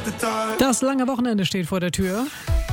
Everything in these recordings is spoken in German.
Das lange Wochenende steht vor der Tür.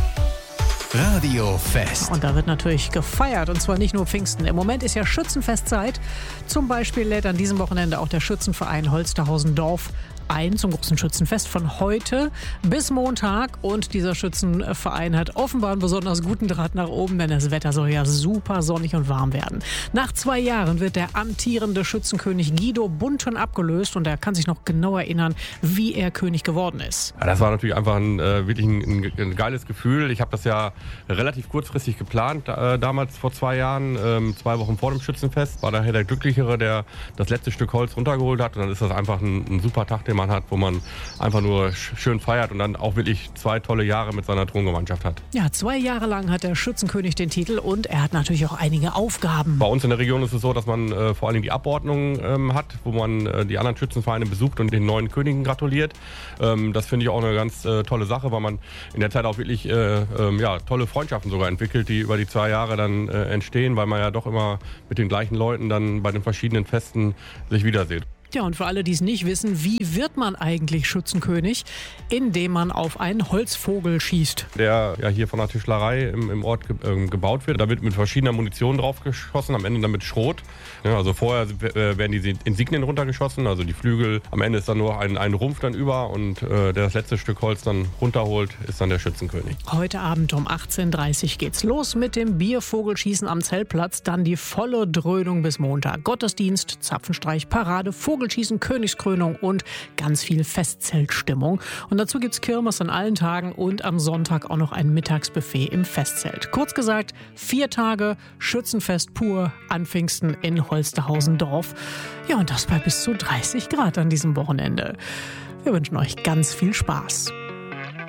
Radiofest. Und da wird natürlich gefeiert, und zwar nicht nur Pfingsten. Im Moment ist ja Schützenfestzeit. Zum Beispiel lädt an diesem Wochenende auch der Schützenverein Holsterhausen-Dorf ein zum großen Schützenfest von heute bis Montag. Und dieser Schützenverein hat offenbar einen besonders guten Draht nach oben, denn das Wetter soll ja super sonnig und warm werden. Nach 2 Jahren wird der amtierende Schützenkönig Guido Bunten abgelöst, und er kann sich noch genau erinnern, wie er König geworden ist. Ja, das war natürlich einfach wirklich ein geiles Gefühl. Ich habe das ja relativ kurzfristig geplant, damals vor 2 Jahren, 2 Wochen vor dem Schützenfest. War daher der Glücklichere, der das letzte Stück Holz runtergeholt hat. Und dann ist das einfach ein super Tag, den man hat, wo man einfach nur schön feiert und dann auch wirklich 2 tolle Jahre mit seiner Throngemeinschaft hat. Ja, 2 Jahre lang hat der Schützenkönig den Titel, und er hat natürlich auch einige Aufgaben. Bei uns in der Region ist es so, dass man vor allen Dingen die Abordnung hat, wo man die anderen Schützenvereine besucht und den neuen Königen gratuliert. Das finde ich auch eine ganz tolle Sache, weil man in der Zeit auch wirklich tolle Freundschaften sogar entwickelt, die über die 2 Jahre dann entstehen, weil man ja doch immer mit den gleichen Leuten dann bei den verschiedenen Festen sich wiedersieht. Ja, und für alle, die es nicht wissen, wie wird man eigentlich Schützenkönig? Indem man auf einen Holzvogel schießt. Der ja hier von der Tischlerei im Ort gebaut wird. Da wird mit verschiedener Munition drauf geschossen, am Ende dann mit Schrot. Ja, also vorher werden die Insignien runtergeschossen, also die Flügel. Am Ende ist dann nur ein Rumpf dann über, und der das letzte Stück Holz dann runterholt, ist dann der Schützenkönig. Heute Abend um 18:30 Uhr geht's los mit dem Biervogelschießen am Zeltplatz. Dann die volle Dröhnung bis Montag. Gottesdienst, Zapfenstreich, Parade, Vogelschießen, Königskrönung und ganz viel Festzeltstimmung. Und dazu gibt's Kirmes an allen Tagen und am Sonntag auch noch ein Mittagsbuffet im Festzelt. Kurz gesagt, 4 Tage Schützenfest pur an Pfingsten in Holsterhausen-Dorf. Ja, und das bei bis zu 30 Grad an diesem Wochenende. Wir wünschen euch ganz viel Spaß.